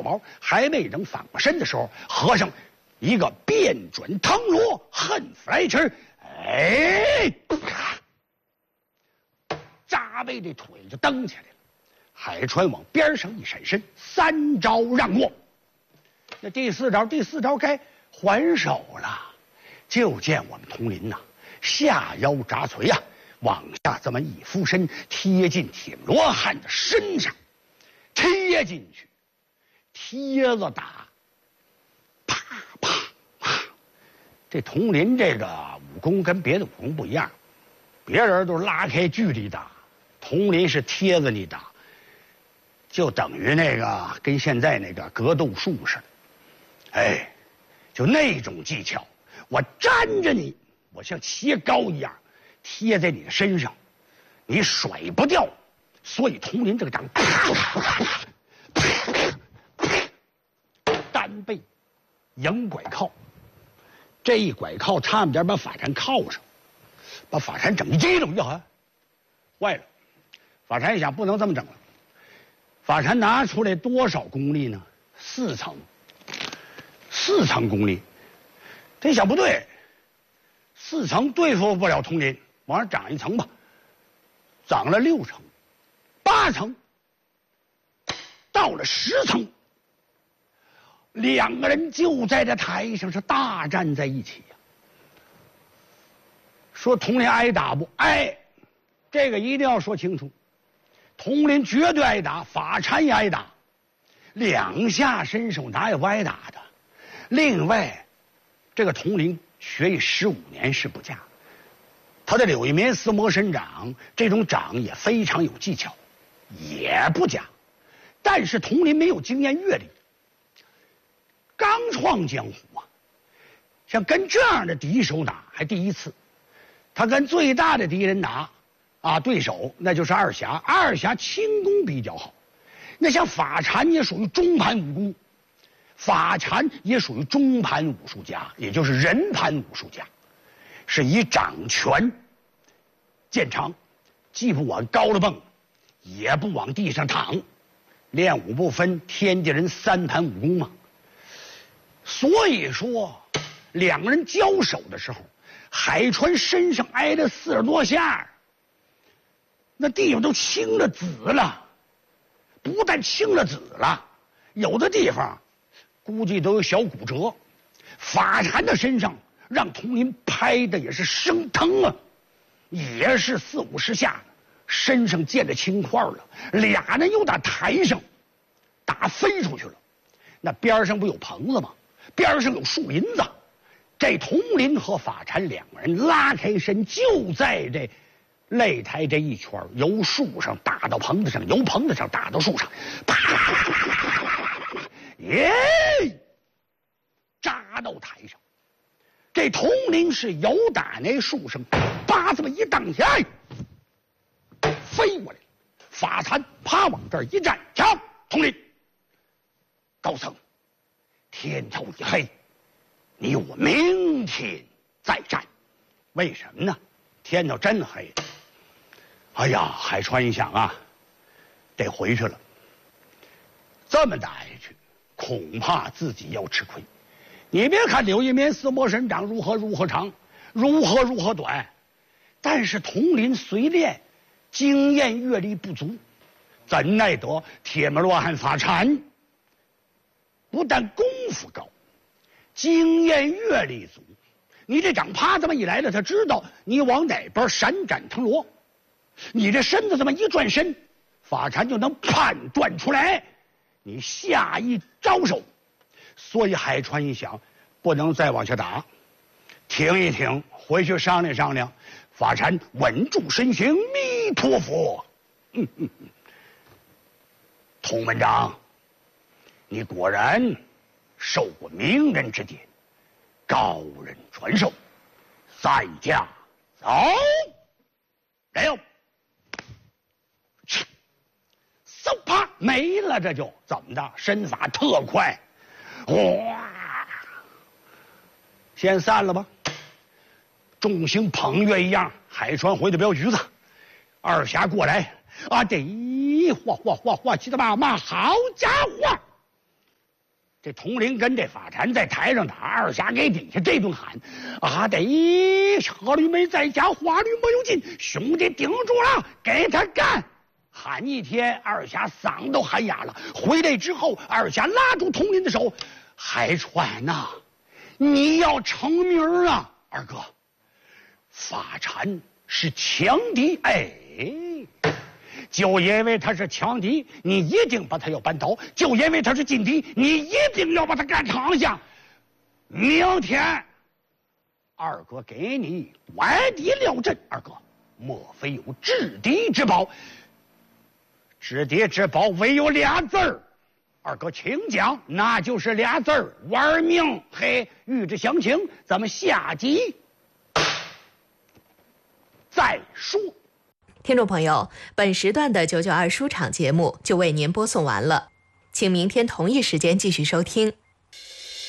宝还未等反过身的时候，和尚一个变准腾挪，恨死来迟，哎，扎背这腿就蹬起来了。海川往边上一闪身，3招让过。那第四招该还手了。就见我们佟林呐，下腰扎锤呀，往下这么一俯身，贴近铁罗汉的身上，贴进去，贴子打，啪啪啪。这佟林这个武功跟别的武功不一样，别人都是拉开距离打，佟林是贴子你打。就等于那个跟现在那个格斗术似的，哎，就那种技巧，我粘着你，我像切糕一样贴在你的身上，你甩不掉。所以佟林这个掌，单背迎拐靠，这一拐靠差不点把法禅靠上，把法禅整一激动，呀，坏了！法禅一想，不能这么整了。法禅拿出来多少功力呢？4层功力。这想不对，4层对付不了佟林，往上涨1层吧，涨了6层、8层，到了10层，两个人就在这台上是大战在一起呀。说佟林挨打不挨？这个一定要说清楚。佟林绝对挨打，法禅也挨打，2下身手哪有不挨打的？另外，这个佟林学艺15年是不假，他的柳叶棉丝魔神掌这种掌也非常有技巧，也不假。但是佟林没有经验阅历，刚创江湖啊，像跟这样的敌手打还第一次，他跟最大的敌人打。对手那就是二侠，二侠轻功比较好。那像法禅也属于中盘武功，法禅也属于中盘武术家，也就是人盘武术家，是以掌拳见长，既不往高了蹦，也不往地上躺，练武不分天地人3盘武功嘛。所以说，两个人交手的时候，海川身上挨了40多下。那地方都青了紫了，不但青了紫了，有的地方估计都有小骨折。法禅的身上让佟林拍的也是生疼啊，也是40、50下，身上见着青块了。俩人又打台上打飞出去了。那边上不有棚子吗？边上有树林子。这佟林和法禅两个人拉开身，就在这擂台这一圈，由树上打到棚子上，由棚子上打到树上，啪，耶，扎到台上。这佟林是由打那树上，叭这么一荡起来，飞过来，法禅啪往这儿一站，瞧，佟林，高僧，天头已黑，你我明天再战。为什么呢？天头真黑。哎呀，海川一想啊，得回去了。这么打下去，恐怕自己要吃亏。你别看柳叶棉丝魔神掌如何长，如何短，但是佟林虽练，经验阅历不足，怎奈得铁门罗汉法禅？不但功夫高，经验阅历足。你这掌啪这么一来了，他知道你往哪边闪展腾挪。你这身子这么一转身，法禅就能判断出来你下一招手。所以海川一想，不能再往下打，停一停，回去商量商量。法禅稳住身形，弥陀佛。佟文章，你果然受过名人指点，高人传授，在家走。来哟！嗖啪没了，这就怎么的？身法特快，哇！先散了吧。众星捧月一样，海川回的镖局子，二侠过来啊！这哗，急得骂，好家伙！ 这统领跟这发展在台上打，二侠给底下这顿喊：“啊得，车驴没在家，花驴没有进，兄弟顶住了，给他干！”喊一天，二侠嗓都喊哑了。回来之后，二侠拉住统领的手：“海川呐，你要成名啊，二哥！发产是强敌，哎。”就因为他是强敌，你一定把他要扳倒；就因为他是劲敌，你一定要把他干躺下。明天，二哥给你外地料阵，二哥莫非有制敌之宝？制敌之宝唯有俩字儿，二哥请讲，那就是俩字儿：玩命。嘿，欲知详情，咱们下集再说。 听众朋友，本时段的992书场节目就为您播送完了，请明天同一时间继续收听。